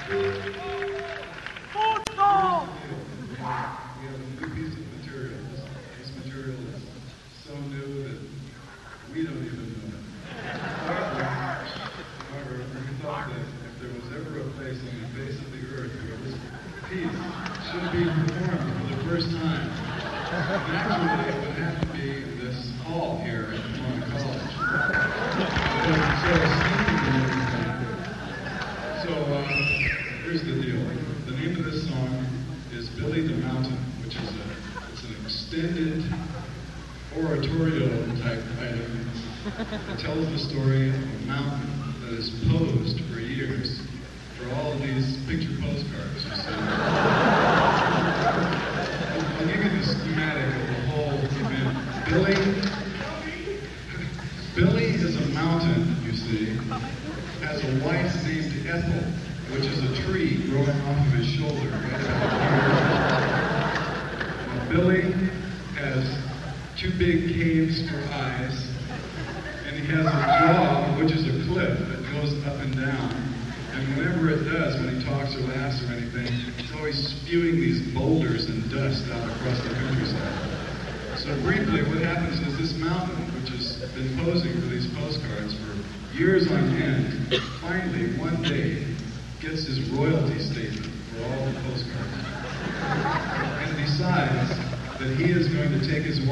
Football! We have a new piece of material. This material is so new that we don't even know it. However, we thought that if there was ever a place on the face of the earth where this piece should be performed for the first time, naturally it would have to be this hall here at Pomona College. So here's the deal. The name of this song is Billy the Mountain, which is it's an extended oratorio type item. It tells the story of a mountain that is posed for years for all of these picture postcards. You see. I'll give you the schematic of the whole event. Billy is a mountain, you see, has a wife named Ethel, which is a tree growing off of his shoulder. Billy has two big caves for eyes, and he has a jaw, which is a cliff that goes up and down. And whenever it does, when he talks or laughs or anything, it's always spewing these boulders and dust out across the countryside. So briefly, what happens is this mountain, which has been posing for these postcards for years on end, finally, one day, gets his royalty statement for all the postcards. And decides that he is going to take his